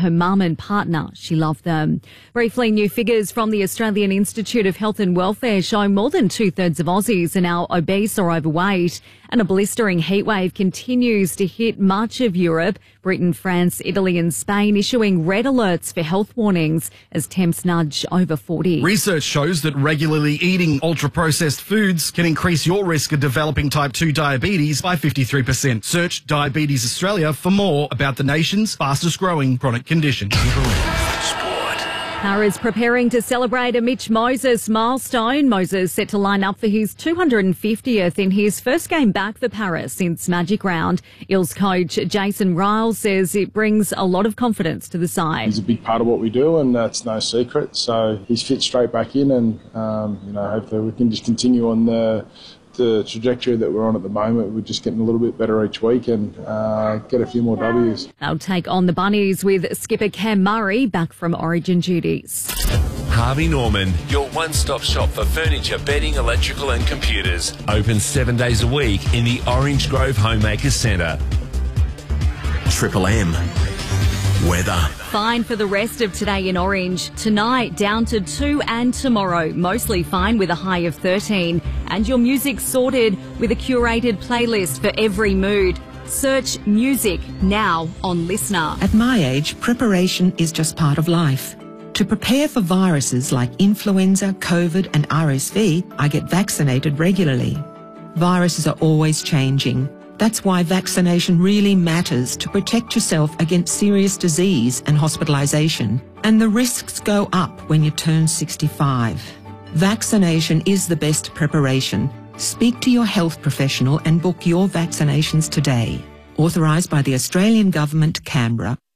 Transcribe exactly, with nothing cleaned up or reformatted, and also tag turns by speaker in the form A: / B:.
A: her mum and partner, she loved them. Briefly, new figures from the Australian Institute of Health and Welfare show more than two-thirds of Aussies are now obese or overweight, and a blistering heatwave continues to hit much of Europe. Britain, France, Italy and Spain issuing red alerts for health warnings as temps nudge over forty.
B: Research shows that regularly eating ultra-processed foods can increase your risk of developing type two diabetes by fifty-three percent. Search Diabetes Australia for more about the nation's fastest growing chronic condition.
A: Paris preparing to celebrate a Mitch Moses milestone. Moses set to line up for his two hundred fiftieth in his first game back for Paris since Magic Round. Eels coach Jason Riles says it brings a lot of confidence to the side.
C: He's a big part of what we do, and that's no secret. So he's fit straight back in, and um, you know, hopefully we can just continue on the the trajectory that we're on at the moment. We're just getting a little bit better each week and uh, get a few more W's.
A: They'll take on the Bunnies with skipper Cam Murray back from Origin duties.
D: Harvey Norman, your one-stop shop for furniture, bedding, electrical and computers. Open seven days a week in the Orange Grove Homemakers Centre.
E: Triple M. Weather.
A: Fine for the rest of today in Orange. Tonight down to two and tomorrow mostly fine with a high of thirteen. And your music sorted with a curated playlist for every mood. Search music now on Listener.
F: At my age, preparation is just part of life. To prepare for viruses like influenza, COVID and R S V, I get vaccinated regularly. Viruses are always changing. That's why vaccination really matters to protect yourself against serious disease and hospitalisation. And the risks go up when you turn sixty-five. Vaccination is the best preparation. Speak to your health professional and book your vaccinations today. Authorised by the Australian Government, Canberra.